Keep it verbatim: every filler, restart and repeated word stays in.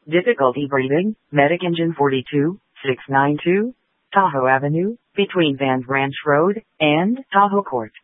Difficulty breathing, Medic Engine forty-two, six ninety-two, Tahoe Avenue, between Van Branch Road and Tahoe Court.